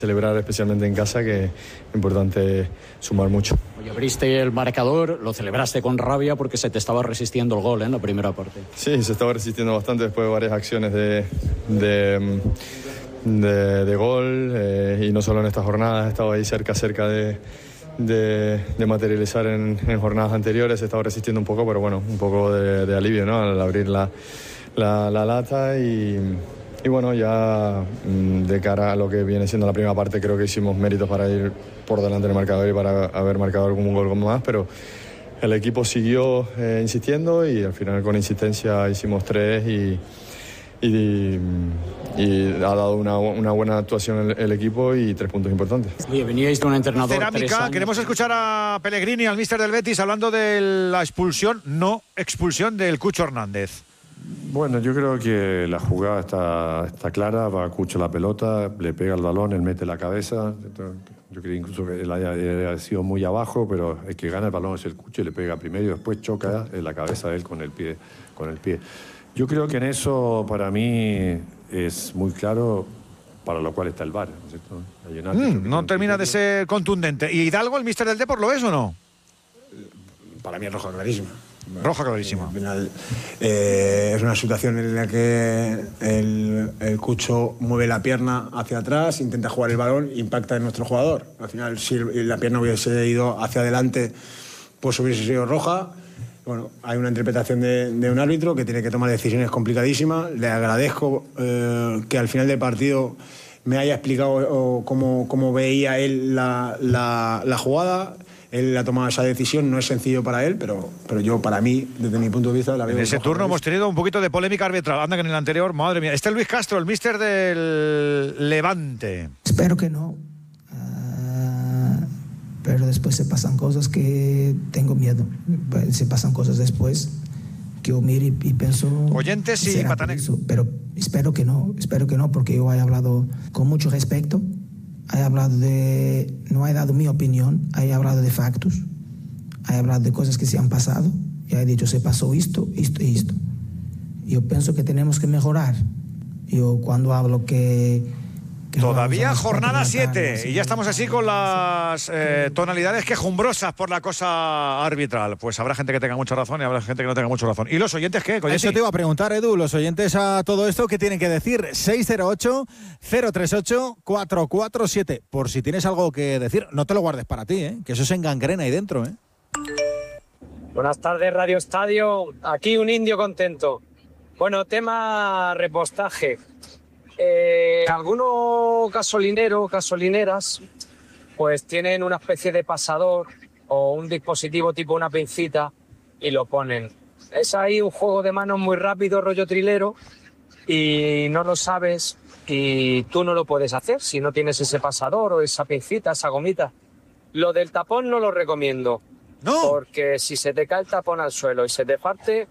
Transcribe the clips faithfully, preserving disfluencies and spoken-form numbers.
Celebrar especialmente en casa, que es importante sumar mucho. Oye, abriste el marcador, lo celebraste con rabia porque se te estaba resistiendo el gol, ¿eh? En la primera parte. Sí, se estaba resistiendo bastante después de varias acciones de, de, de, de gol, eh, y no solo en esta jornada, he estado ahí cerca, cerca de, de, de materializar en, en jornadas anteriores, he estado resistiendo un poco, pero bueno, un poco de, de alivio, ¿no? Al abrir la, la, la lata y... Y bueno, ya de cara a lo que viene siendo la primera parte, creo que hicimos méritos para ir por delante del marcador y para haber marcado algún gol más, pero el equipo siguió eh, insistiendo y al final con insistencia hicimos tres y, y, y ha dado una, una buena actuación el, el equipo y tres puntos importantes. Oye, veníais de un entrenador... Cerámica, queremos escuchar a Pellegrini, al míster del Betis, hablando de la expulsión, no expulsión del Cucho Hernández. Bueno, yo creo que la jugada está, está clara, va a Cucho la pelota, le pega el balón, él mete la cabeza. Yo creo incluso que él haya, haya sido muy abajo, pero el que gana el balón es el Cucho y le pega primero y después choca en la cabeza de él con el pie. Con el pie. Yo creo que en eso para mí es muy claro, para lo cual está el V A R, ¿no es cierto? Mm, no termina de ser contundente. ¿Y Hidalgo, el míster del Depor, lo es o no? Para mí es roja clarísima. Roja clarísima. Al final eh, es una situación en la que el, el Cucho mueve la pierna hacia atrás, intenta jugar el balón, impacta en nuestro jugador. Al final, si la pierna hubiese ido hacia adelante, pues hubiese sido roja. Bueno, hay una interpretación de, de un árbitro que tiene que tomar decisiones complicadísimas. Le agradezco eh, que al final del partido me haya explicado cómo, cómo veía él la, la, la jugada. Él ha tomado esa decisión, no es sencillo para él, pero, pero yo, para mí, desde mi punto de vista, la veo. En ese turno hemos tenido un poquito de polémica arbitral. Anda que en el anterior, madre mía. Este es Luis Castro, el míster del Levante. Espero que no. Uh, pero después se pasan cosas que tengo miedo. Se pasan cosas después que yo miro y, y pienso... Oyentes y Patanek. Pero espero que no, espero que no, porque yo he hablado con mucho respeto. He hablado de... No he dado mi opinión, he hablado de factos, he hablado de cosas que se han pasado, y he dicho, se pasó esto, esto y esto. Yo pienso que tenemos que mejorar. Yo cuando hablo que... que Todavía jornada siete, y ya estamos así con las eh, tonalidades quejumbrosas por la cosa arbitral. Pues habrá gente que tenga mucha razón y habrá gente que no tenga mucha razón. ¿Y los oyentes qué? Coño, Eso sí. te iba a preguntar, Edu, los oyentes a todo esto, ¿qué tienen que decir? seis cero ocho, cero tres ocho, cuatro cuatro siete. Por si tienes algo que decir, no te lo guardes para ti, ¿eh? Que eso se engangrena ahí dentro, ¿eh? Buenas tardes, Radio Estadio. Aquí un indio contento. Bueno, tema repostaje. Eh, algunos gasolineros, gasolineras, pues tienen una especie de pasador o un dispositivo tipo una pincita y lo ponen. Es ahí un juego de manos muy rápido, rollo trilero, y no lo sabes y tú no lo puedes hacer si no tienes ese pasador o esa pincita, esa gomita. Lo del tapón no lo recomiendo. No. Porque si se te cae el tapón al suelo y se te parte,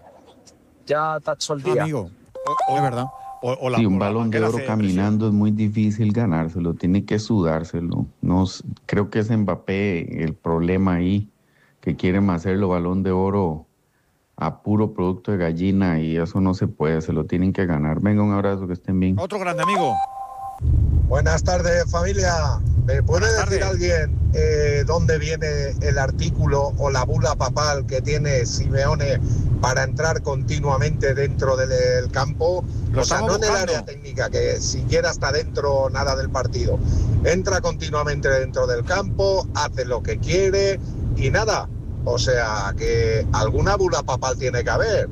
ya te has hecho el día. Amigo, o, o es verdad. O, o la, sí, un o la balón de oro caminando es muy difícil ganárselo, tiene que sudárselo. No, creo que es Mbappé el problema ahí, que quieren hacerlo balón de oro a puro producto de gallina y eso no se puede, se lo tienen que ganar. Venga, un abrazo, que estén bien. Otro grande amigo. Buenas tardes, familia. ¿Me puede Buenas decir tardes. alguien eh, dónde viene el artículo o la bula papal que tiene Simeone para entrar continuamente dentro del campo? Lo o sea, no estamos en el buscando. área técnica, que siquiera está dentro nada del partido. Entra continuamente dentro del campo, hace lo que quiere y nada. O sea, que alguna bula papal tiene que haber.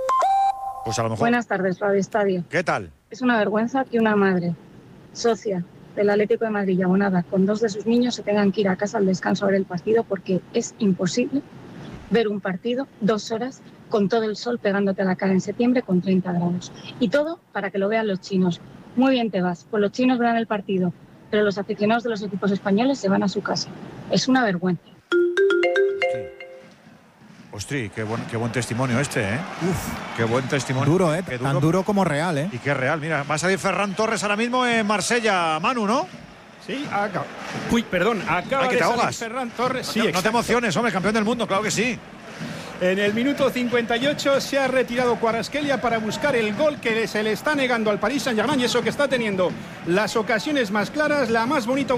Pues a lo mejor. Buenas tardes, Radio Estadio. ¿Qué tal? Es una vergüenza que una madre, socia del Atlético de Madrid y abonada con dos de sus niños, se tengan que ir a casa al descanso a ver el partido, porque es imposible ver un partido dos horas con todo el sol pegándote a la cara en septiembre con treinta grados. Y todo para que lo vean los chinos. Muy bien te vas, pues los chinos verán el partido, pero los aficionados de los equipos españoles se van a su casa. Es una vergüenza. Ostri, qué buen, qué buen testimonio este, ¿eh? Uf, qué buen testimonio. Duro, ¿eh? Qué Tan duro como real, ¿eh? Y qué real. Mira, va a salir Ferran Torres ahora mismo en Marsella, Manu, ¿no? Sí, acá. Uy, perdón, acaba Ay, que de te salir ahogas. Ferran Torres. No Sí, te, no te exacto. emociones, hombre, campeón del mundo, claro que sí. En el minuto cincuenta y ocho se ha retirado Kvaratskhelia para buscar el gol que se le está negando al Paris Saint-Germain, y eso que está teniendo las ocasiones más claras, la más bonita.